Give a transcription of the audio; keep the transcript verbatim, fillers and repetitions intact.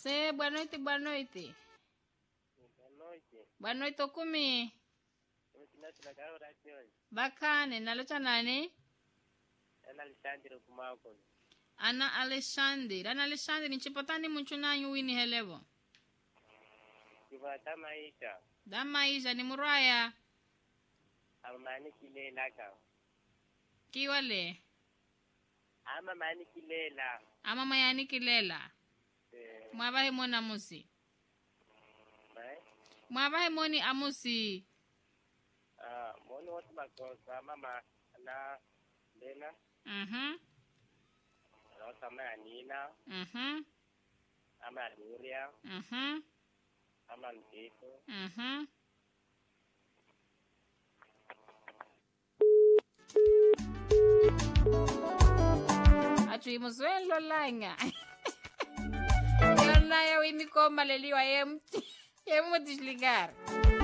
Se, boa noite, boa noite. Boa noite. Boa noite, Okumi. Tunatunakao rasmi. Bakane, nalocha nani? Ana Alexandre kumako. Ana Alexandre. Ana Alexandre, nchipatani mchunanyu wini helevo. Kivata maisha. Da maisha ni muraya. Amani kilela ka. Kiwale. Ama mani kilela. Ama mayani kilela. Eh. Mwabahe mona musi. Mai. Mwabahe moni amusi. Ah, moni watu makosa mama na Lena. Mhm. Na kama Anina. Mhm. Ama Luria. Mhm. Ama Mtito. Mhm. Atui musuelo langa. Yona ya wimi koma leliwa yem. Yemu desligar.